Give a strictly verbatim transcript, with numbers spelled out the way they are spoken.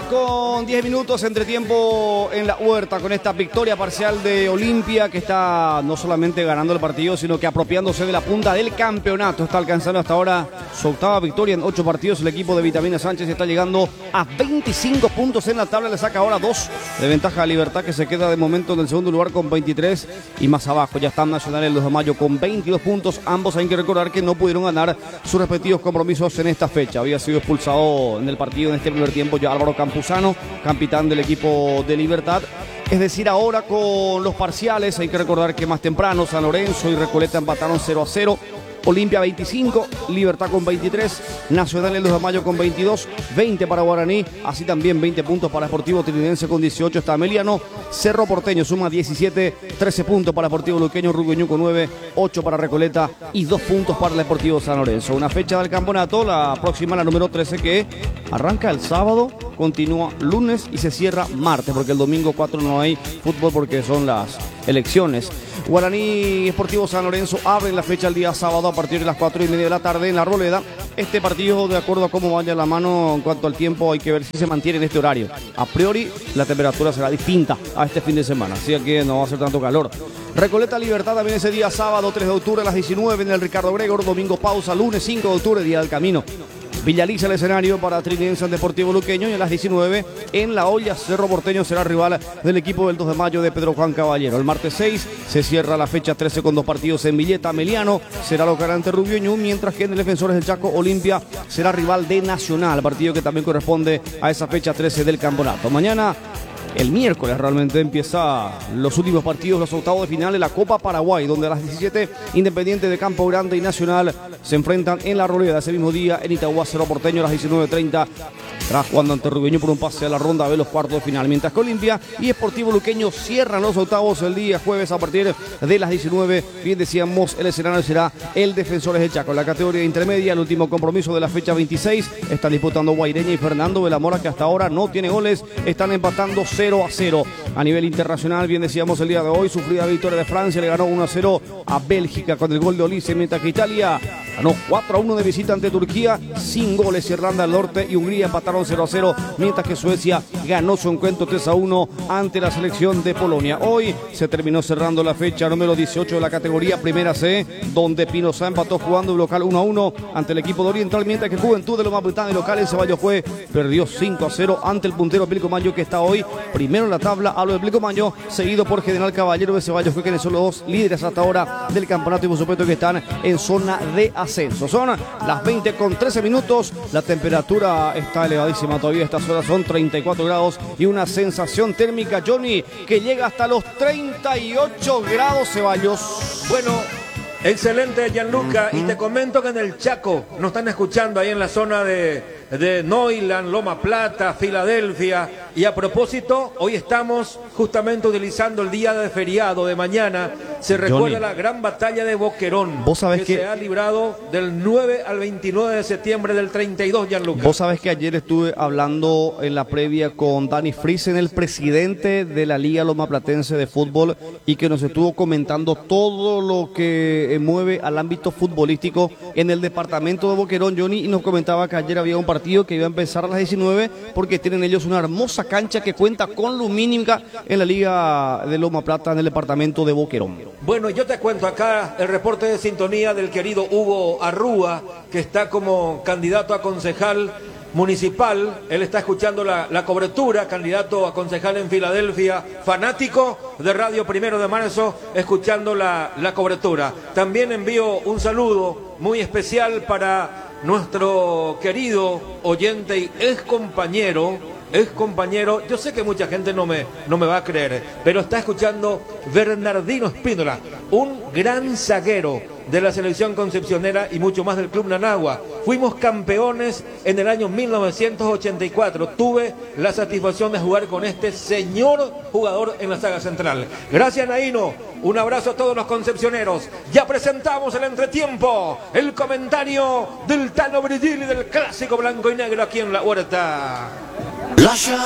con diez minutos, entretiempo en la Huerta, con esta victoria parcial de Olimpia, que está no solamente ganando el partido, sino que apropiándose de la punta del campeonato. Está alcanzando hasta ahora su octava victoria en ocho partidos. El equipo de Vitamina Sánchez está llegando a veinticinco puntos en la tabla. Le saca ahora dos de ventaja a Libertad, que se queda de momento en el segundo lugar con veintitrés. Y más abajo ya están Nacional el dos de mayo con veintidós puntos. Ambos hay que recordar que no pudieron ganar sus respectivos compromisos en esta fecha. Había sido expulsado en el partido en este primer tiempo ya Álvaro Campuzano, capitán del equipo de Libertad. Es decir, ahora con los parciales hay que recordar que más temprano San Lorenzo y Recoleta empataron cero a cero. Olimpia veinticinco, Libertad con veintitrés, Nacional el dos de mayo con veintidós, veinte para Guaraní, así también veinte puntos para Sportivo Trinense con dieciocho está Ameliano, Cerro Porteño suma diecisiete, trece puntos para Sportivo Luqueño, Rugueñú con nueve, ocho para Recoleta y dos puntos para el Deportivo San Lorenzo. Una fecha del campeonato, la próxima, la número trece, que arranca el sábado, continúa lunes y se cierra martes, porque el domingo cuatro no hay fútbol porque son las elecciones. Guaraní y Sportivo San Lorenzo abren la fecha el día sábado a partir de las cuatro y media de la tarde en la Arboleda. Este partido, de acuerdo a cómo vaya la mano en cuanto al tiempo, hay que ver si se mantiene en este horario. A priori, la temperatura será distinta a este fin de semana, así que no va a ser tanto calor. Recoleta Libertad también ese día sábado, tres de octubre a las diecinueve en el Ricardo Gregor. Domingo pausa, lunes cinco de octubre, Día del Camino. Villaliza el escenario para Trinense Deportivo Luqueño, y a las diecinueve en La Olla, Cerro Porteño será rival del equipo del dos de mayo de Pedro Juan Caballero. El martes seis se cierra la fecha trece con dos partidos en Villeta. Ameliano será local ante Rubiñú, mientras que en el Defensores del Chaco, Olimpia será rival de Nacional, partido que también corresponde a esa fecha trece del campeonato. Mañana, el miércoles, realmente empieza los últimos partidos, los octavos de final de la Copa Paraguay, donde a las diecisiete Independiente de Campo Grande y Nacional se enfrentan en la Arboleda. Ese mismo día en Itagua, Cerro Porteño a las diecinueve treinta estará jugando ante Rubeño por un pase a la ronda de los cuartos de final, mientras que Olimpia y Sportivo Luqueño cierran los octavos el día jueves a partir de las diecinueve. Bien decíamos, el escenario será el Defensores del Chaco. En la categoría intermedia, el último compromiso de la fecha veintiséis, están disputando Guaireña y Fernando de la Mora, que hasta ahora no tiene goles, están empatando cero a cero. A nivel internacional, bien decíamos el día de hoy, sufrida victoria de Francia, le ganó uno a cero a Bélgica con el gol de Olise, mientras que Italia ganó cuatro a uno de visita ante Turquía, sin goles. Irlanda del Norte y Hungría empataron cero a cero, mientras que Suecia ganó su encuentro tres a uno ante la selección de Polonia. Hoy se terminó cerrando la fecha número dieciocho de la categoría Primera C, donde Pinoza empató jugando local uno a uno ante el equipo de Oriental, mientras que Juventud de Loma Britán de local en Ceballos fue perdió cinco a cero ante el puntero Pilcomayo, que está hoy primero en la tabla. Hablo de Pilcomayo, seguido por General Caballero de Ceballos, que son los dos líderes hasta ahora del campeonato, y por supuesto que están en zona de ascenso. Son las veinte con trece minutos, la temperatura está elevadísima todavía, estas horas son treinta y cuatro grados y una sensación térmica, Johnny, que llega hasta los treinta y ocho grados. Ceballos. Bueno, excelente, Gianluca, mm-hmm. Y te comento que en el Chaco nos están escuchando ahí en la zona de, de Neuland, Loma Plata, Filadelfia. Y a propósito, hoy estamos justamente utilizando el día de feriado de mañana. Se recuerda Johnny, la gran batalla de Boquerón, ¿vos sabés que, que se ha librado del nueve al veintinueve de septiembre del treinta y dos, Gianluca. Vos sabés que ayer estuve hablando en la previa con Dani Friesen, el presidente de la Liga Lomaplatense de Fútbol, y que nos estuvo comentando todo lo que mueve al ámbito futbolístico en el departamento de Boquerón, Johnny, y nos comentaba que ayer había un partido que iba a empezar a las diecinueve, porque tienen ellos una hermosa cancha que cuenta con lumínica en la Liga de Loma Plata en el departamento de Boquerón. Bueno, yo te cuento acá el reporte de sintonía del querido Hugo Arrúa, que está como candidato a concejal municipal. Él está escuchando la, la cobertura, candidato a concejal en Filadelfia, fanático de Radio Primero de Marzo, escuchando la, la cobertura. También envío un saludo muy especial para nuestro querido oyente y ex compañero, ex compañero, yo sé que mucha gente no me, no me va a creer, pero está escuchando Bernardino Espínola, un gran zaguero de la selección concepcionera y mucho más del Club Nanagua. Fuimos campeones en el año mil novecientos ochenta y cuatro. Tuve la satisfacción de jugar con este señor jugador en la saga central. Gracias, Naino. Un abrazo a todos los concepcioneros. Ya presentamos el entretiempo, el comentario del Tano Brigil y del clásico blanco y negro aquí en La Huerta.